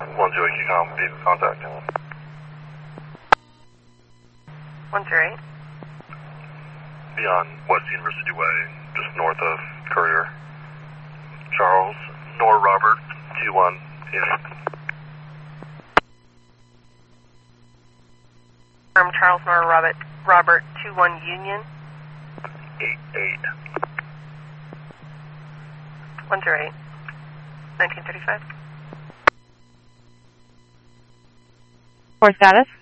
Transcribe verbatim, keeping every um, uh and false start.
one zero eight, com, vehicle contact. one zero eight. Be on West University Way, just north of Courier. Charles, Nor Robert, two one eight. From Charles Nor Robert, Robert, two one Union. eight eight. one zero eight. nineteen thirty-five. For status?